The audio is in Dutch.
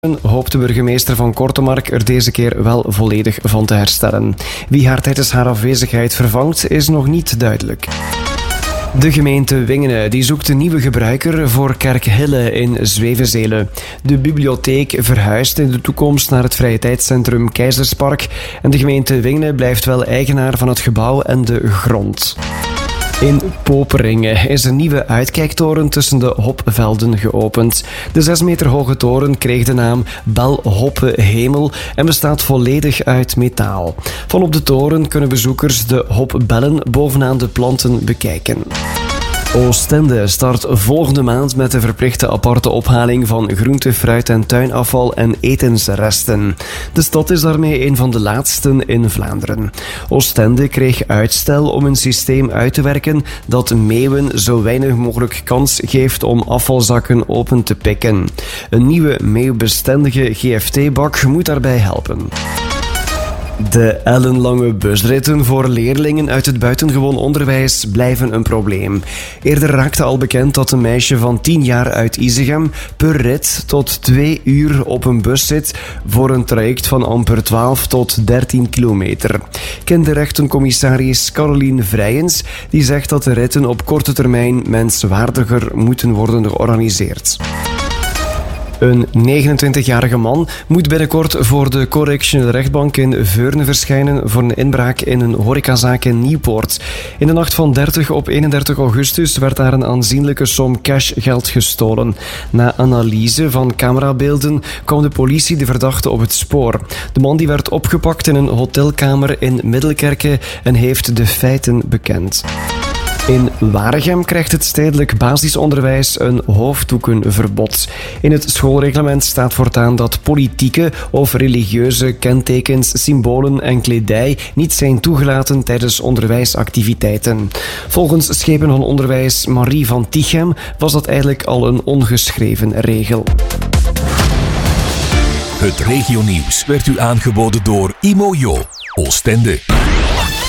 hoopt de burgemeester van Kortemark er deze keer wel volledig van te herstellen. Wie haar tijdens haar afwezigheid vervangt, is nog niet duidelijk. De gemeente Wingene die zoekt een nieuwe gebruiker voor Kerkhille in Zwevenzelen. De bibliotheek verhuist in de toekomst naar het vrije tijdscentrum Keizerspark en de gemeente Wingene blijft wel eigenaar van het gebouw en de grond. In Poperingen is een nieuwe uitkijktoren tussen de Hopvelden geopend. De 6 meter hoge toren kreeg de naam Bel Hoppe Hemel en bestaat volledig uit metaal. Vanop de toren kunnen bezoekers de hopbellen bovenaan de planten bekijken. Oostende start volgende maand met de verplichte aparte ophaling van groente, fruit en tuinafval en etensresten. De stad is daarmee een van de laatsten in Vlaanderen. Oostende kreeg uitstel om een systeem uit te werken dat meeuwen zo weinig mogelijk kans geeft om afvalzakken open te pikken. Een nieuwe meeuwbestendige GFT-bak moet daarbij helpen. De ellenlange busritten voor leerlingen uit het buitengewoon onderwijs blijven een probleem. Eerder raakte al bekend dat een meisje van 10 jaar uit Isegem per rit tot 2 uur op een bus zit voor een traject van amper 12 tot 13 kilometer. Kinderrechtencommissaris Caroline Vrijens die zegt dat de ritten op korte termijn menswaardiger moeten worden georganiseerd. Een 29-jarige man moet binnenkort voor de correctionele rechtbank in Veurne verschijnen voor een inbraak in een horecazaak in Nieuwpoort. In de nacht van 30 op 31 augustus werd daar een aanzienlijke som cashgeld gestolen. Na analyse van camerabeelden kwam de politie de verdachte op het spoor. De man die werd opgepakt in een hotelkamer in Middelkerke en heeft de feiten bekend. In Waregem krijgt het stedelijk basisonderwijs een hoofddoekenverbod. In het schoolreglement staat voortaan dat politieke of religieuze kentekens, symbolen en kledij niet zijn toegelaten tijdens onderwijsactiviteiten. Volgens schepen van onderwijs Marie van Tichem was dat eigenlijk al een ongeschreven regel. Het regionieuws werd u aangeboden door Imojo, Oostende.